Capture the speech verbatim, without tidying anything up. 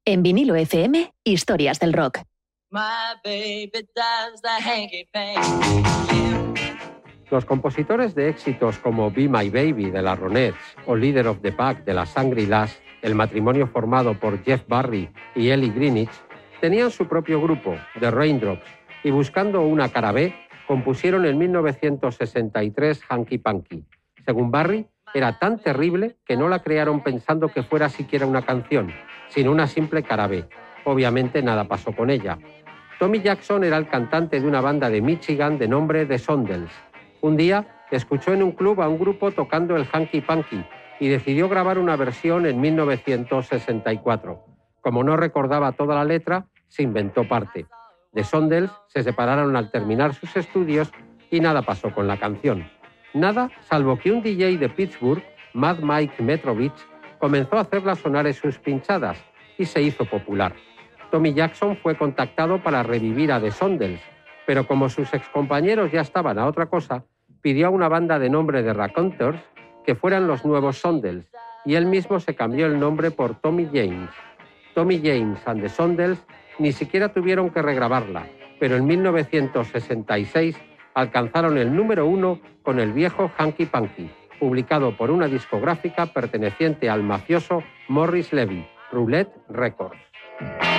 En Vinilo F M, historias del rock. Los compositores de éxitos como Be My Baby de las Ronettes o Leader of the Pack de las Shangri-Las, el matrimonio formado por Jeff Barry y Ellie Greenwich, tenían su propio grupo, The Raindrops, y buscando una cara B, compusieron en mil novecientos sesenta y tres Hanky Panky. Según Barry, era tan terrible que no la crearon pensando que fuera siquiera una canción, sino una simple cara B. Obviamente nada pasó con ella. Tommy Jackson era el cantante de una banda de Michigan de nombre The Shondells. Un día escuchó en un club a un grupo tocando el Hanky Panky y decidió grabar una versión en mil novecientos sesenta y cuatro. Como no recordaba toda la letra, se inventó parte. The Shondells se separaron al terminar sus estudios y nada pasó con la canción. Nada, salvo que un D J de Pittsburgh, Mad Mike Metrovich, comenzó a hacerla sonar en sus pinchadas y se hizo popular. Tommy Jackson fue contactado para revivir a The Shondells, pero como sus excompañeros ya estaban a otra cosa, pidió a una banda de nombre de Raconteurs que fueran los nuevos Shondells, y él mismo se cambió el nombre por Tommy James. Tommy James and the Shondells ni siquiera tuvieron que regrabarla, pero en mil novecientos sesenta y seis alcanzaron el número uno con el viejo Hanky Panky, publicado por una discográfica perteneciente al mafioso Morris Levy, Roulette Records.